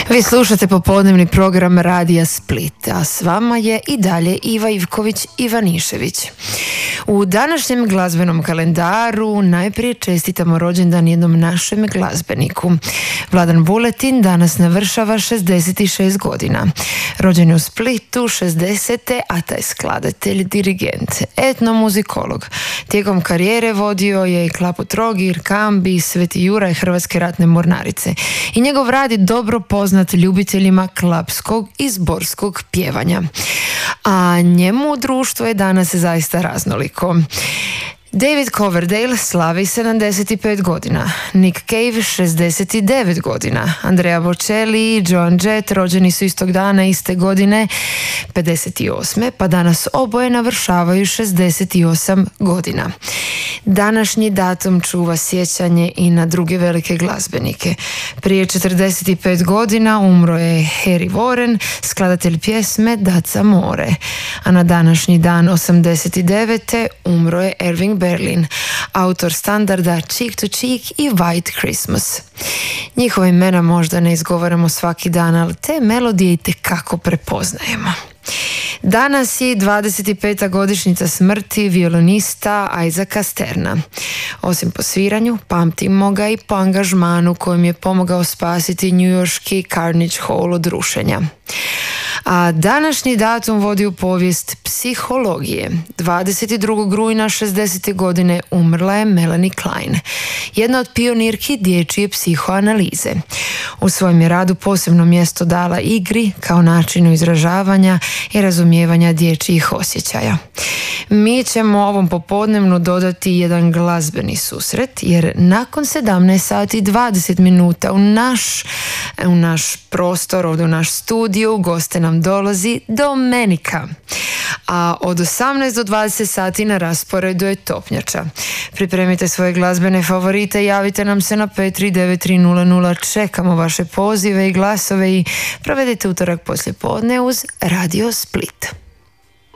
Vi slušate popodnevni program Radija Split, a s vama je i dalje Iva Ivković-Ivanišević. U današnjem glazbenom kalendaru najprije čestitamo rođendan jednom našem glazbeniku. Vladan Buletin danas navršava 66 godina. Rođen je u Splitu 60. a taj skladatelj, dirigent, etnomuzikolog. Tijekom karijere vodio je i Klapu Trogir, Kambi, Sveti Juraj Hrvatske ratne mornarice. I njegov rad je dobro poznat ljubiteljima klapskog i zborskog pjevanja. A njemu društvo je danas zaista raznoliko. David Coverdale slavi 75 godina, Nick Cave 69 godina, Andrea Bocelli i Joan Jett rođeni su istog dana iste godine 58. pa danas oboje navršavaju 68 godina. Današnji datum čuva sjećanje i na druge velike glazbenike. Prije 45 godina umro je Harry Warren, skladatelj pjesme Dac Amore, a na današnji dan 89. umro je Irving Berlin, autor standarda Cheek to Cheek i White Christmas. Njihove imena možda ne izgovaramo svaki dan, ali te melodije itekako prepoznajemo. Danas je 25. godišnjica smrti violinista Isaaca Sterna. Osim po sviranju, pamtimo ga i po angažmanu kojim je pomogao spasiti njujorški Carnegie Hall od rušenja. A današnji datum vodi u povijest psihologije. 22. rujna 60. godine umrla je Melanie Klein, jedna od pionirki dječje psihoanalize. U svojem je radu posebno mjesto dala igri kao načinu izražavanja i razumijevanja dječjih osjećaja. Mi ćemo ovom popodnevnu dodati jedan glazbeni susret, jer nakon 17 sati 20 minuta u naš prostor, ovdje u naš studiju, goste nam dolazi Domenica. A od 18 do 20 sati na rasporedu je Topnjača. Pripremite svoje glazbene favorite, javite nam se na 5393000, čekamo vaše pozive i glasove i provedite utorak poslije podne uz Radio Split.